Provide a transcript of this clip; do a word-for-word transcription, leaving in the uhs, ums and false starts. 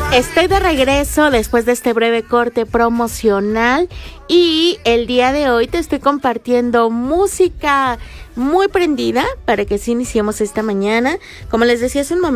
Estoy de regreso después de este breve corte promocional y el día de hoy te estoy compartiendo música muy prendida para que sí iniciemos esta mañana. Como les decía hace un momento,